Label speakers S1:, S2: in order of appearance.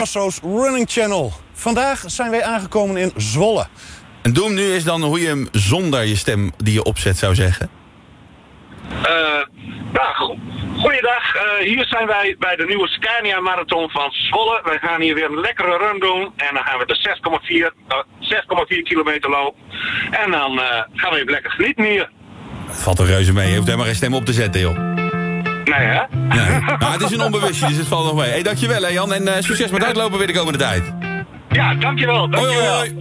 S1: Gasso's Running Channel. Vandaag zijn wij aangekomen in Zwolle.
S2: En doe hem nu eens dan hoe je hem zonder je stem die je opzet zou zeggen.
S3: Goeiedag, hier zijn wij bij de nieuwe Scania Marathon van Zwolle. Wij gaan hier weer een lekkere run doen. En dan gaan we de 6,4 kilometer lopen. En dan gaan we even lekker genieten hier.
S2: Het valt er reuze mee, je hoeft helemaal geen stem op te zetten, joh.
S3: Nee, hè?
S2: Nee. Nou, het is een onbewustje, dus het valt nog mee. Hey, dankjewel, hè, Jan. En succes met uitlopen weer de komende tijd.
S3: Ja, dankjewel.
S2: Hoi, hoi, hoi.